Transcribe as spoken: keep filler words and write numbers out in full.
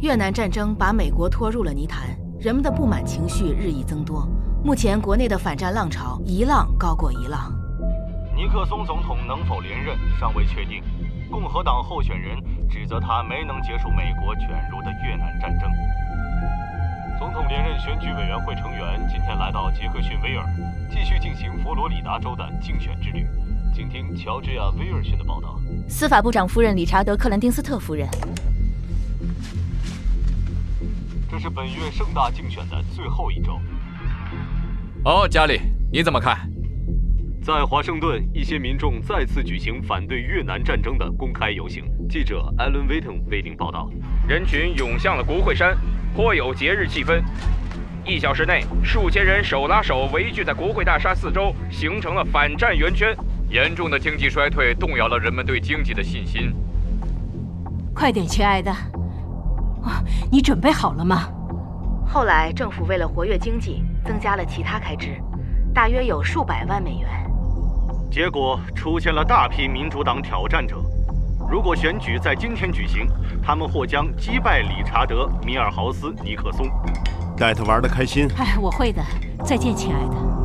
越南战争把美国拖入了泥潭，人们的不满情绪日益增多。目前国内的反战浪潮一浪高过一浪。 尼克松总统能否连任尚未确定，共和党候选人指责他没能结束美国卷入的越南战争。总统连任选举委员会成员今天来到杰克逊维尔，继续进行佛罗里达州的竞选之旅。请听乔治亚·威尔逊的报道。 司法部长夫人理查德·克兰丁斯特夫人。 这是本月盛大竞选的最后一周。 哦，加里，你怎么看？ 在华盛顿，一些民众再次举行反对越南战争的公开游行。记者艾伦·威腾为您报道。 人群涌向了国会山，颇有节日气氛。一小时内，数千人手拉手围聚在国会大厦四周，形成了反战圆圈。 严重的经济衰退动摇了人们对经济的信心。 快点，亲爱的，啊，你准备好了吗？ 后来，政府为了活跃经济，增加了其他开支，大约有数百万美元。 结果出现了大批民主党挑战者。如果选举在今天举行，他们或将击败理查德·米尔豪斯·尼克松。 带他玩得开心。 哎，我会的。再见，亲爱的。